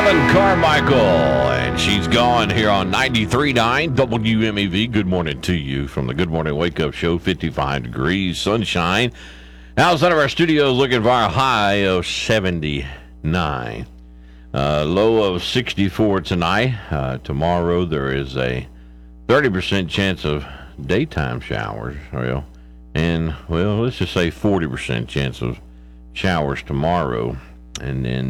Ellen Carmichael, and she's gone here on 93.9 WMEV. Good morning to you from the Good Morning Wake Up Show. 55 degrees, sunshine. Outside of our studios, looking for a high of 79. Low of 64 tonight. Tomorrow there is a 30% chance of daytime showers. Let's just say 40% chance of showers tomorrow. And then